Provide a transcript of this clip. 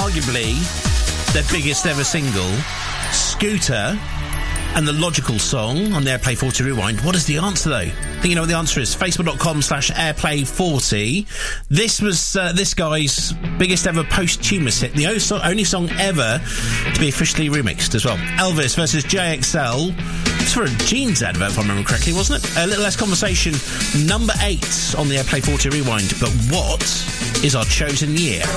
arguably their biggest ever single, Scooter, and the logical song on the Airplay 40 Rewind. What is the answer, though? I think you know what the answer is. Facebook.com/Airplay40. This was this guy's biggest ever posthumous hit. The only song ever to be officially remixed as well. Elvis versus JXL. It's for a jeans advert, if I remember correctly, wasn't it? A little less conversation. Number 8 on the Airplay 40 Rewind. But what is our chosen year?